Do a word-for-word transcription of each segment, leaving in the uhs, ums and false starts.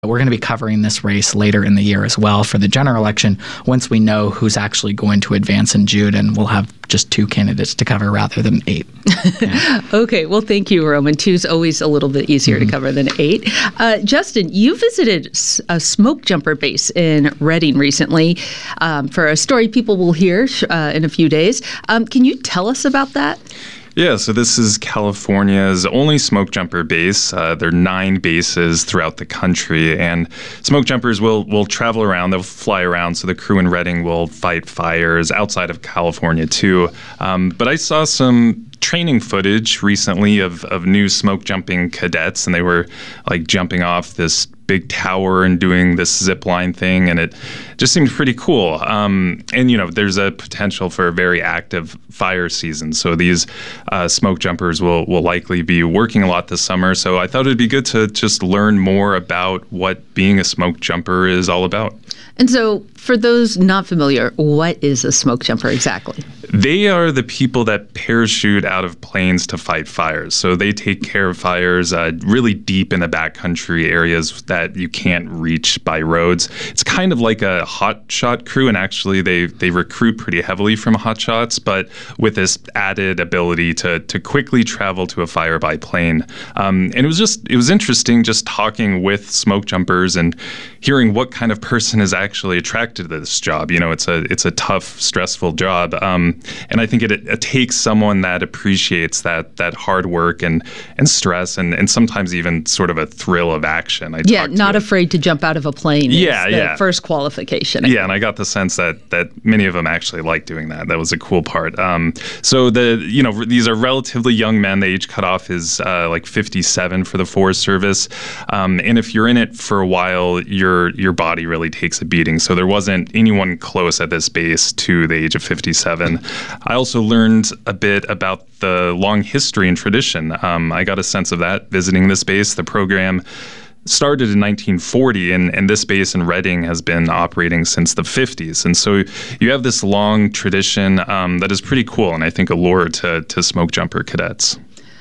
We're going to be covering this race later in the year as well for the general election once we know who's actually going to advance in June, and we'll have just two candidates to cover rather than eight. Yeah. Okay, well, thank you, Roman. Two's always a little bit easier mm-hmm. to cover than eight. Uh, Justin, you visited a smoke jumper base in Redding recently um, for a story people will hear uh, in a few days. Um, can you tell us about that? Yeah, so this is California's only smoke jumper base. Uh, there are nine bases throughout the country, and smoke jumpers will will travel around. They'll fly around, so the crew in Redding will fight fires outside of California too. Um, but I saw some training footage recently of, of new smoke jumping cadets, and they were like jumping off this big tower and doing this zip line thing, and it just seemed pretty cool. Um, and, you know, there's a potential for a very active fire season. So these uh, smoke jumpers will, will likely be working a lot this summer. So I thought it'd be good to just learn more about what being a smoke jumper is all about. And so for those not familiar, what is a smoke jumper exactly? They are the people that parachute out of planes to fight fires. So they take care of fires uh, really deep in the backcountry areas that you can't reach by roads. It's kind of like a hotshot crew, and actually they, they recruit pretty heavily from hotshots, but with this added ability to to quickly travel to a fire by plane. Um, and it was just it was interesting just talking with smoke jumpers and hearing what kind of person is actually attracted to this job. You know, it's a it's a tough, stressful job. Um, and I think it, it takes someone that appreciates that that hard work and and stress and, and sometimes even sort of a thrill of action. I yeah, not afraid to jump out of a plane. Yeah, is the yeah. first qualification. Yeah, and I got the sense that that many of them actually like doing that. That was a cool part. Um, so the you know these are relatively young men. The age cutoff is uh, like fifty-seven for the Forest Service, um, and if you're in it for a while, your your body really takes a beating. So there wasn't anyone close at this base to the age of fifty-seven. I also learned a bit about the long history and tradition. Um, I got a sense of that visiting this base. The program started in nineteen forty, and, and this base in Redding has been operating since the fifties. And so you have this long tradition um, that is pretty cool, and I think allure to, to smoke jumper cadets.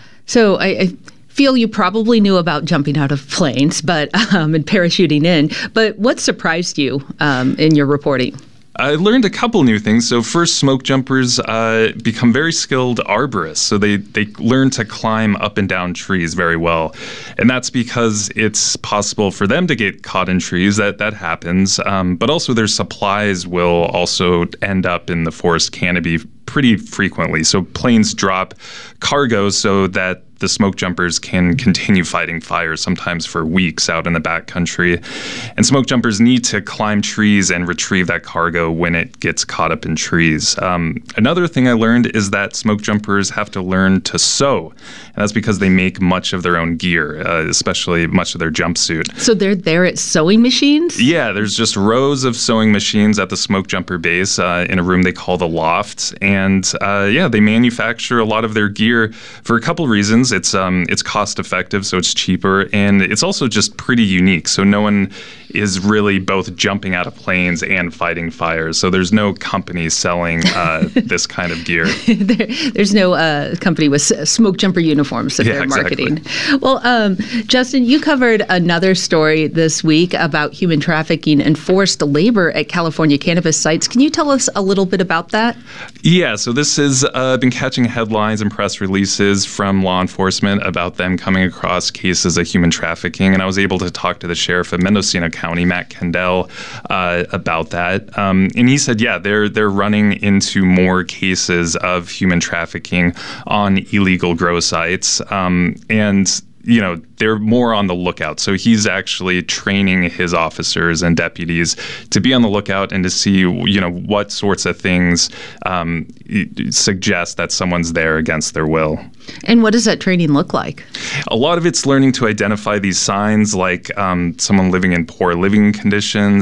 So I... I feel you probably knew about jumping out of planes but um, and parachuting in, but what surprised you um, in your reporting? I learned a couple new things. So first, smoke jumpers uh, become very skilled arborists. So they, they learn to climb up and down trees very well. And that's because it's possible for them to get caught in trees. That, that happens. Um, but also their supplies will also end up in the forest canopy pretty frequently. So planes drop cargo so that the smoke jumpers can continue fighting fires, sometimes for weeks out in the backcountry. And smoke jumpers need to climb trees and retrieve that cargo when it gets caught up in trees. Um, another thing I learned is that smoke jumpers have to learn to sew. And that's because they make much of their own gear, uh, especially much of their jumpsuit. So they're there at sewing machines? Yeah, there's just rows of sewing machines at the smoke jumper base uh, in a room they call the loft. And uh, yeah, they manufacture a lot of their gear for a couple reasons. It's um it's cost effective, so it's cheaper, and it's also just pretty unique. So no one is really both jumping out of planes and fighting fires. So there's no company selling uh, this kind of gear. there, there's no uh, company with smoke jumper uniforms that yeah, they're marketing. Exactly. Well, um, Justin, you covered another story this week about human trafficking and forced labor at California cannabis sites. Can you tell us a little bit about that? Yeah, so this has uh, been catching headlines and press releases from law enforcement about them coming across cases of human trafficking, and I was able to talk to the sheriff of Mendocino County, Matt Kendall, uh, about that. Um, and he said, yeah, they're they're running into more cases of human trafficking on illegal grow sites, um, and you know, they're more on the lookout. So he's actually training his officers and deputies to be on the lookout and to see, you know, what sorts of things um, suggest that someone's there against their will. And what does that training look like? A lot of it's learning to identify these signs, like um, someone living in poor living conditions, not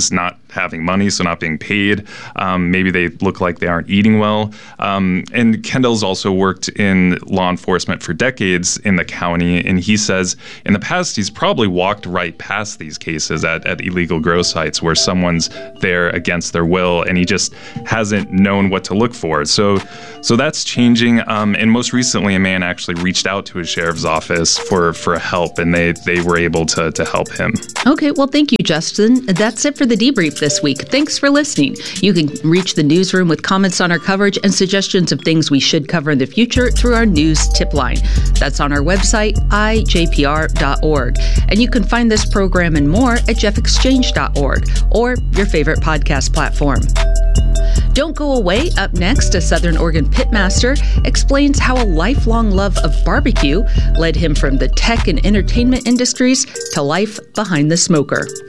having money, so not being paid. Um, maybe they look like they aren't eating well. Um, and Kendall's also worked in law enforcement for decades in the county, and he says in the past he's probably walked right past these cases at, at illegal grow sites where someone's there against their will, and he just hasn't known what to look for. So, so that's changing. Um, and most recently, a man actually reached out to his sheriff's office for, for help, and they, they were able to, to help him. Okay, well, thank you, Justin. That's it for the debrief this week. Thanks for listening. You can reach the newsroom with comments on our coverage and suggestions of things we should cover in the future through our news tip line. That's on our website, I J P R dot org. And you can find this program and more at jeff exchange dot org or your favorite podcast platform. Don't go away. Up next, a Southern Oregon pitmaster explains how a lifelong love of barbecue led him from the tech and entertainment industries to life behind the smoker.